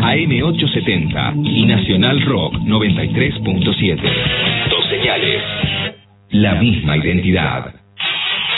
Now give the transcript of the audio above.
AM870 y Nacional Rock 93.7. Dos señales. La misma identidad.